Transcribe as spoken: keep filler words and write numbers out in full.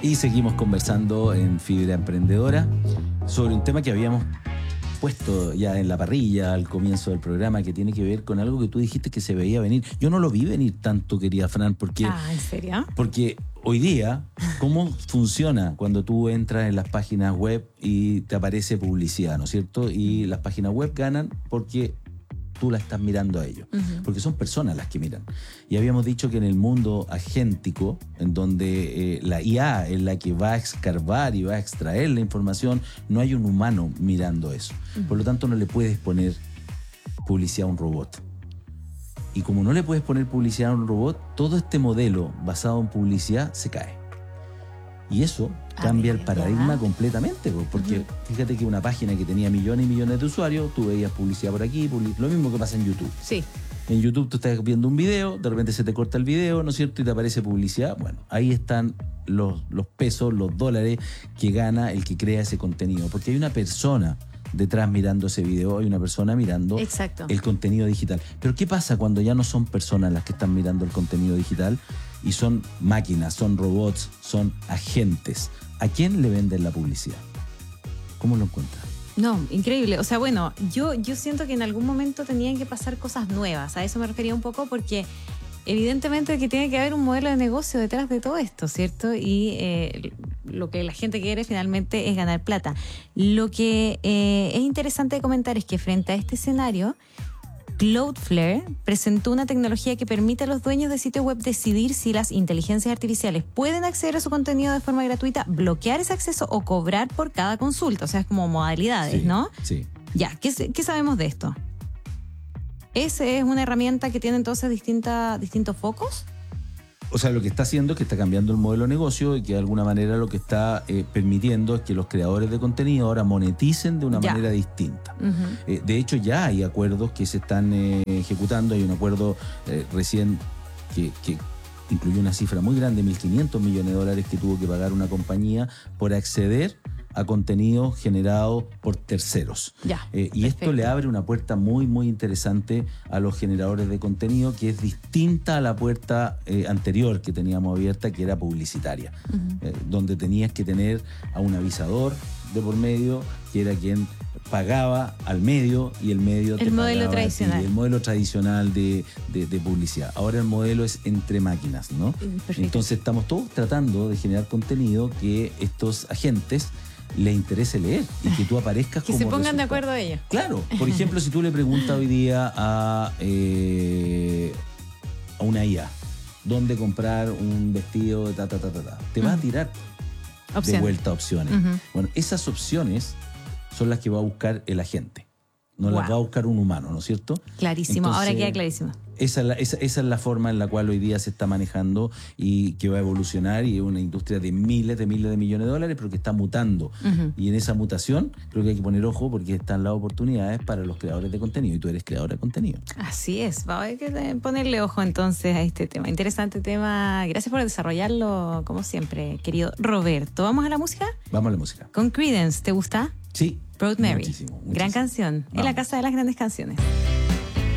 Y seguimos conversando en Fibra Emprendedora sobre un tema que habíamos puesto ya en la parrilla al comienzo del programa, que tiene que ver con algo que tú dijiste que se veía venir. Yo no lo vi venir tanto, querida Fran, porque... Ah, ¿en serio? Porque hoy día, ¿cómo funciona cuando tú entras en las páginas web y te aparece publicidad, ¿no es cierto? Y las páginas web ganan porque tú la estás mirando a ellos, uh-huh. porque son personas las que miran. Y habíamos dicho que en el mundo agéntico, en donde eh, la I A es la que va a escarbar y va a extraer la información, no hay un humano mirando eso. Uh-huh. Por lo tanto, no le puedes poner publicidad a un robot. Y como no le puedes poner publicidad a un robot, todo este modelo basado en publicidad se cae. Y eso cambia el paradigma completamente, porque uh-huh. fíjate que una página que tenía millones y millones de usuarios, tú veías publicidad por aquí, public... lo mismo que pasa en YouTube. Sí. En YouTube tú estás viendo un video, de repente se te corta el video, ¿no es cierto? Y te aparece publicidad. Bueno, ahí están los, los pesos, los dólares que gana el que crea ese contenido. Porque hay una persona detrás mirando ese video, hay una persona mirando Exacto. el contenido digital. Pero ¿qué pasa cuando ya no son personas las que están mirando el contenido digital y son máquinas, son robots, son agentes? ¿A quién le venden la publicidad? ¿Cómo lo encuentras? No, increíble. O sea, bueno, yo, yo siento que en algún momento tenían que pasar cosas nuevas. A eso me refería un poco porque evidentemente que tiene que haber un modelo de negocio detrás de todo esto, ¿cierto? Y eh, lo que la gente quiere finalmente es ganar plata. Lo que eh, es interesante de comentar es que frente a este escenario, Cloudflare presentó una tecnología que permite a los dueños de sitios web decidir si las inteligencias artificiales pueden acceder a su contenido de forma gratuita, bloquear ese acceso o cobrar por cada consulta. O sea, es como modalidades, sí, ¿no? Sí. Ya, ¿qué, qué sabemos de esto? ¿Esa es una herramienta que tiene entonces distinta, distintos focos? O sea, lo que está haciendo es que está cambiando el modelo de negocio y que de alguna manera lo que está eh, permitiendo es que los creadores de contenido ahora moneticen de una ya. manera distinta. Uh-huh. Eh, de hecho, ya hay acuerdos que se están eh, ejecutando. Hay un acuerdo eh, recién que, que incluyó una cifra muy grande, mil quinientos millones de dólares que tuvo que pagar una compañía por acceder a contenido generado por terceros. Ya, eh, y esto le abre una puerta muy, muy interesante a los generadores de contenido, que es distinta a la puerta eh, anterior que teníamos abierta, que era publicitaria, uh-huh. eh, donde tenías que tener a un avisador de por medio, que era quien pagaba al medio y el medio el te modelo pagaba tradicional. a ti, el modelo tradicional de, de, de publicidad. Ahora el modelo es entre máquinas, ¿no? Perfecto. Entonces estamos todos tratando de generar contenido que estos agentes le interese leer y que tú aparezcas que como se pongan resultado. De acuerdo a ellos. Claro, por ejemplo, si tú le preguntas hoy día a, eh, a una I A dónde comprar un vestido de ta, ta, ta, ta, ta, te uh-huh. va a tirar Opción. de vuelta opciones. Uh-huh. Bueno, esas opciones son las que va a buscar el agente. No wow. las va a buscar un humano, ¿no es cierto? Clarísimo, Entonces, ahora queda clarísimo. Esa es, la, esa, esa es la forma en la cual hoy día se está manejando y que va a evolucionar, y es una industria de miles de miles de millones de dólares, pero que está mutando. Uh-huh. Y en esa mutación creo que hay que poner ojo, porque están las oportunidades para los creadores de contenido, y tú eres creador de contenido. Así es, va a haber que ponerle ojo entonces a este tema. Interesante tema. Gracias por desarrollarlo, como siempre, querido Roberto. ¿Vamos a la música? Vamos a la música. Con Creedence, ¿te gusta? Sí. Proud Mary. Muchísimo, muchísimo. Gran canción. Vamos. En la casa de las grandes canciones.